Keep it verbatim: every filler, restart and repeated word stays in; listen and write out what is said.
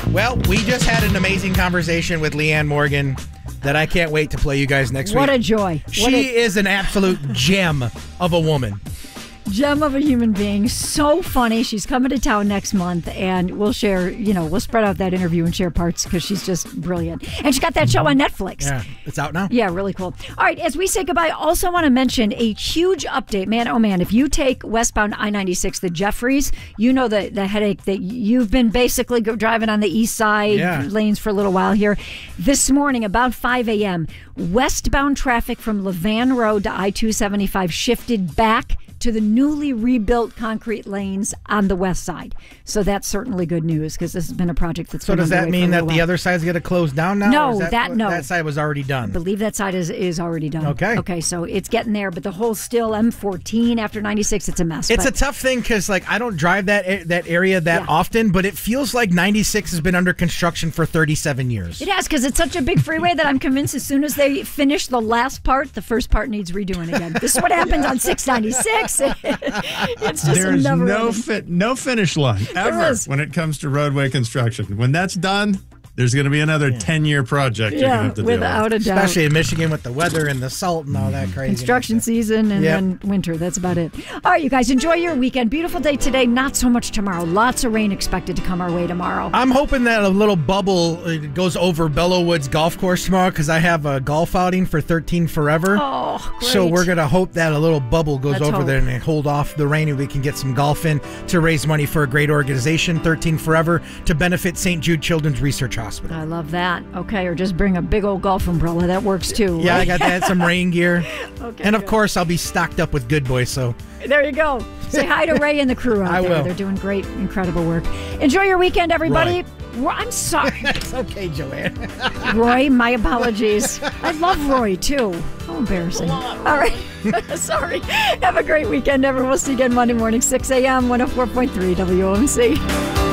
Well, we just had an amazing conversation with Leanne Morgan that I can't wait to play you guys next What week. What a joy. She what a- is an absolute gem of a woman. Gem of a human being. So funny. She's coming to town next month, and we'll share, you know, we'll spread out that interview and share parts because she's just brilliant. And she's got that show on Netflix. Yeah, it's out now. Yeah, really cool. All right, as we say goodbye, also want to mention a huge update. Man, oh man, if you take westbound I ninety-six, the Jeffries, you know the, the headache that you've been basically go driving on the east side yeah. lanes for a little while here. This morning, about five a.m., westbound traffic from Levan Road to I two seventy-five shifted back to the newly rebuilt concrete lanes on the west side. So that's certainly good news because this has been a project that's so been does that mean that while. the other side's going to close down now? No, or is that, that no. That side was already done. I believe that side is, is already done. Okay. Okay, so it's getting there, but the whole still M fourteen after ninety-six, it's a mess. It's but, a tough thing because, like, I don't drive that that area that Yeah. often, but it feels like ninety-six has been under construction for thirty-seven years. It has, because it's such a big freeway that I'm convinced as soon as they finish the last part, the first part needs redoing again. This is what happens on six ninety-six. It's just There's never no ending. fit, no finish line ever is. when it comes to roadway construction. When that's done, there's going to be another ten-year project you're going to Yeah, have to without deal with. a doubt. Especially in Michigan with the weather and the salt and all that crazy. Construction season and Yep. then winter. That's about it. All right, you guys, enjoy your weekend. Beautiful day today. Not so much tomorrow. Lots of rain expected to come our way tomorrow. I'm hoping that a little bubble uh, goes over Bellow Woods Golf Course tomorrow because I have a golf outing for thirteen Forever. Oh, great. So we're going to hope that a little bubble goes Let's over hope. there and hold off the rain and we can get some golf in to raise money for a great organization, thirteen Forever, to benefit Saint Jude Children's Research Hospital. I love that. Okay, or just bring a big old golf umbrella. That works too. Yeah, right? I got that, some rain gear. Okay, and of good. course, I'll be stocked up with Good Boy, so... There you go. Say hi to Ray and the crew out I there. will. They're doing great, incredible work. Enjoy your weekend, everybody. Roy, I'm sorry. It's okay, Joanne. Roy, my apologies. I love Roy, too. How embarrassing. All right. Sorry. Have a great weekend, everyone. We'll see you again Monday morning, six a.m., one oh four point three W O M C.